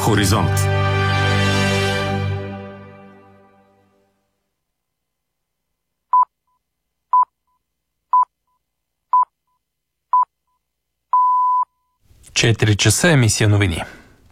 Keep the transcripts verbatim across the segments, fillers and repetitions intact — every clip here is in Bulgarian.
Хоризонт. четири часа, емисия новини.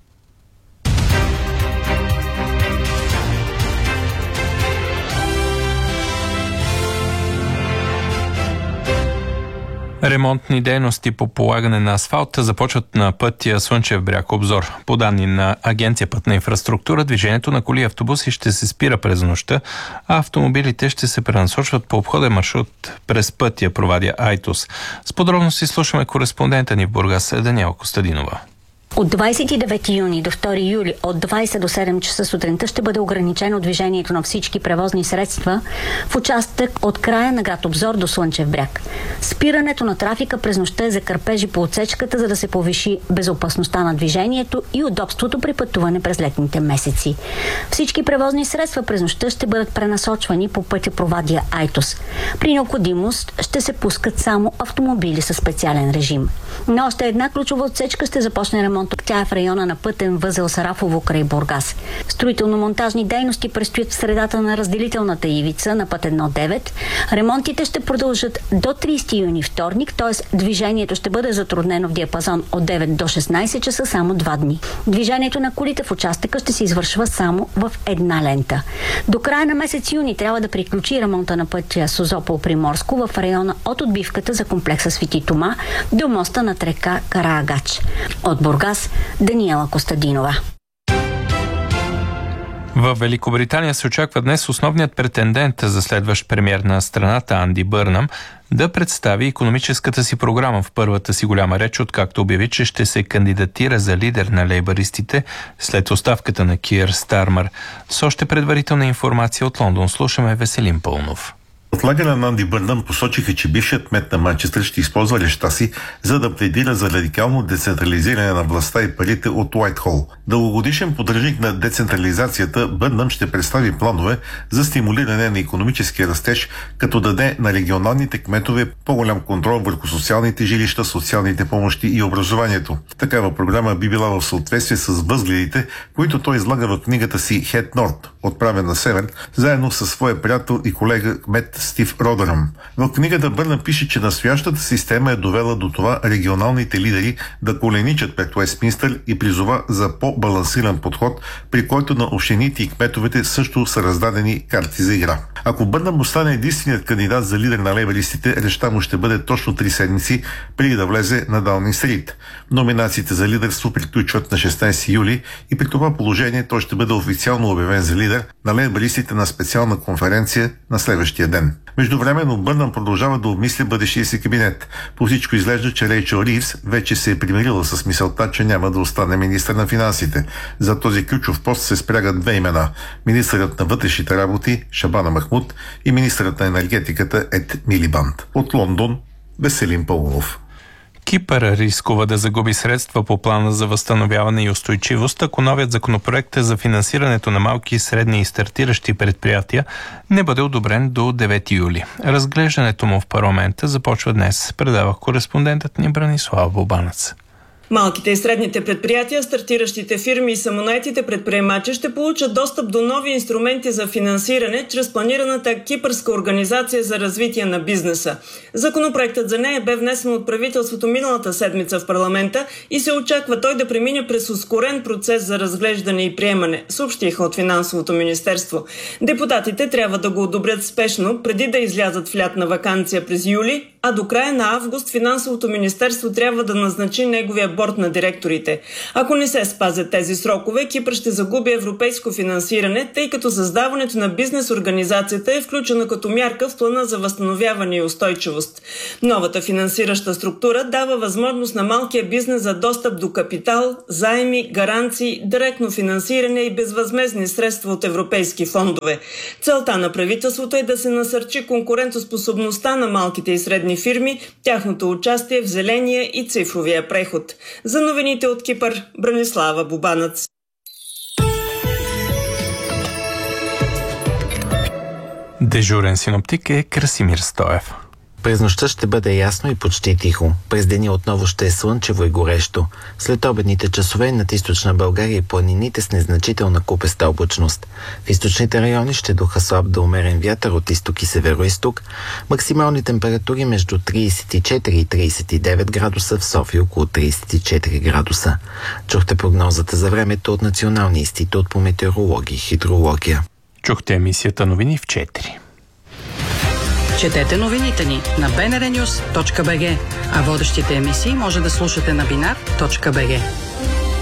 Ремонтни дейности по полагане на асфалта започват на пътя Слънчев бряг обзор. По данни на Агенция пътна инфраструктура, движението на коли и автобуси ще се спира през нощта, а автомобилите ще се пренасочват по обходен маршрут през пътя Провадия Айтос. С подробности слушаме кореспондента ни в Бургас Даниела Костадинова. От двадесет и девети юни до втори юли от двадесет до седем часа сутринта ще бъде ограничено движението на всички превозни средства в участък от края на град Обзор до Слънчев бряг. Спирането на трафика през нощта е за кърпежи по отсечката, за да се повиши безопасността на движението и удобството при пътуване през летните месеци. Всички превозни средства през нощта ще бъдат пренасочвани по пътя Провадия Айтос. При необходимост ще се пускат само автомобили със специален режим. На още една ключова отсечка ще започне ремонт. Тя е в района на пътен възел Сарафово край Бургас. Строително-монтажни дейности предстоят в средата на разделителната ивица на път едно девет. Ремонтите ще продължат до тридесети юни вторник, т.е. движението ще бъде затруднено в диапазон от девет до шестнадесет часа само два дни. Движението на колите в участъка ще се извършва само в една лента. До края на месец юни трябва да приключи ремонта на пътя Созопол-Приморско в района от отбивката за комплекса Свети Тома до моста над река Караагач. От Бургас Даниела Костадинова. В Великобритания се очаква днес основният претендент за следващ премиер на страната Анди Бърнам да представи икономическата си програма в първата си голяма реч, откакто обяви, че ще се кандидатира за лидер на лейбаристите след оставката на Киър Стармър. С още предварителна информация от Лондон слушаме Веселин Пълнов. От лагера на Анди Бърнам посочиха, че бившият кмет на Манчестър ще използва речта си, за да пледира за радикално децентрализиране на властта и парите от Уайтхол. Дългогодишен поддръжник на децентрализацията, Бърнам ще представи планове за стимулиране на икономическия растеж, като даде на регионалните кметове по-голям контрол върху социалните жилища, социалните помощи и образованието. Такава програма би била в съответствие с възгледите, които той излага в книгата си Head North, отправен на север, заедно със своя приятел и колега кмет Стив Родъръм. В книгата Бърнам пише, че настоящата система е довела до това регионалните лидери да коленичат пред Уестминстър и призова за по-балансиран подход, при който на общините и кметовете също са раздадени карти за игра. Ако Бърнам остане единственият кандидат за лидер на лейбаристите, речта му ще бъде точно три седмици преди да влезе на Даунинг Стрит. Номинациите за лидерство приключват на шестнадесети юли и при това положение той ще бъде официално обявен за лидер на лейбаристите на специална конференция на следващия ден. Междувременно Бърнам продължава да обмисля бъдещия си кабинет. По всичко изглежда, че Рейчел Ривз вече се е примирила с мисълта, че няма да остане министър на финансите. За този ключов пост се спрягат две имена – министърът на вътрешните работи Шабана Махмуд и министърът на енергетиката Ед Милибанд. От Лондон Веселин Пълнов. Кипър рискува да загуби средства по плана за възстановяване и устойчивост, ако новият законопроект за финансирането на малки, средни и стартиращи предприятия не бъде одобрен до девети юли. Разглеждането му в парламента започва днес, предава кореспондентът ни Бранислава Бобанец. Малките и средните предприятия, стартиращите фирми и самонаетите предприемачи ще получат достъп до нови инструменти за финансиране чрез планираната Кипърска организация за развитие на бизнеса. Законопроектът за нея бе внесен от правителството миналата седмица в парламента и се очаква той да премине през ускорен процес за разглеждане и приемане, съобщиха от Финансовото министерство. Депутатите трябва да го одобрят спешно, преди да излязат в лятна ваканция през юли, а до края на август Финансовото министерство трябва да назначи неговия борд на директорите. Ако не се спазят тези срокове, Кипър ще загуби европейско финансиране, тъй като създаването на бизнес организацията е включена като мярка в плана за възстановяване и устойчивост. Новата финансираща структура дава възможност на малкия бизнес за достъп до капитал, заеми, гаранции, директно финансиране и безвъзмездни средства от европейски фондове. Целта на правителството е да се насърчи конкурентоспособността на малките и средни фирми, тяхното участие в зеления и цифровия преход. За новините от Кипър, Бранислава Бобанец. Дежурен синоптик е Красимир Стоев. През нощта ще бъде ясно и почти тихо. През деня отново ще е слънчево и горещо. След обедните часове над източна България и планините с незначителна купеста облачност. В източните райони ще духа слаб до умерен вятър от изток и северо-изток. Максимални температури между трийсет и четири и трийсет и девет градуса, в София около трийсет и четири градуса. Чухте прогнозата за времето от Националния институт по метеорология и хидрология. Чухте емисията новини в четири. Четете новините ни на би ен ар нюс точка би джи, а водещите емисии може да слушате на бинар точка би джи.